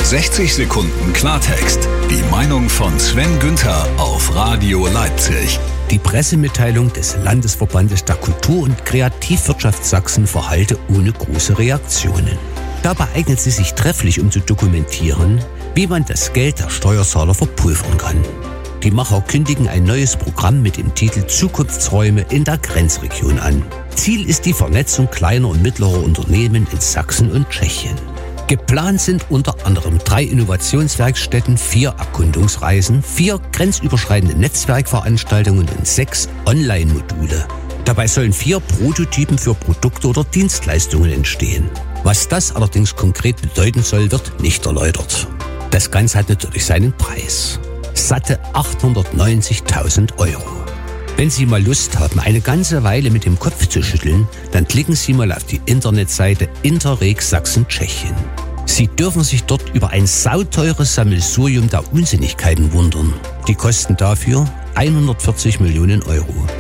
60 Sekunden Klartext. Die Meinung von Sven Günther auf Radio Leipzig. Die Pressemitteilung des Landesverbandes der Kultur- und Kreativwirtschaft Sachsen verhallte ohne große Reaktionen. Dabei eignet sie sich trefflich, um zu dokumentieren, wie man das Geld der Steuerzahler verpulvern kann. Die Macher kündigen ein neues Programm mit dem Titel Zukunftsräume in der Grenzregion an. Ziel ist die Vernetzung kleiner und mittlerer Unternehmen in Sachsen und Tschechien. Geplant sind unter anderem 3 Innovationswerkstätten, 4 Erkundungsreisen, 4 grenzüberschreitende Netzwerkveranstaltungen und 6 Online-Module. Dabei sollen 4 Prototypen für Produkte oder Dienstleistungen entstehen. Was das allerdings konkret bedeuten soll, wird nicht erläutert. Das Ganze hat natürlich seinen Preis. Satte 890.000 €. Wenn Sie mal Lust haben, eine ganze Weile mit dem Kopf zu schütteln, dann klicken Sie mal auf die Internetseite Interreg Sachsen-Tschechien. Sie dürfen sich dort über ein sauteures Sammelsurium der Unsinnigkeiten wundern. Die kosten dafür 140 Millionen €.